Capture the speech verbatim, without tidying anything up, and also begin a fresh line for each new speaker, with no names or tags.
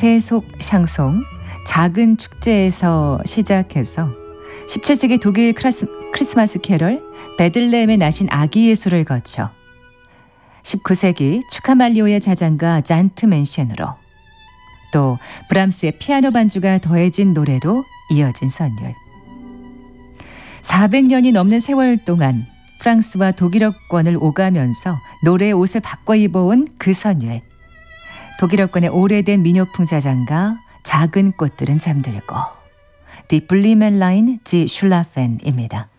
세속 샹송, 작은 축제에서 시작해서 십칠 세기 독일 크라스, 크리스마스 캐럴, 베들레헴에 나신 아기 예수를 거쳐 십구 세기 추카말리오의 자장가 잔트맨션으로 또 브람스의 피아노 반주가 더해진 노래로 이어진 선율. 사백 년이 넘는 세월 동안 프랑스와 독일어권을 오가면서 노래의 옷을 바꿔 입어온 그 선율. 독일어권의 오래된 민요풍 자장가 작은 꽃들은 잠들고 Die Blumenlein, die Schlafen 입니다.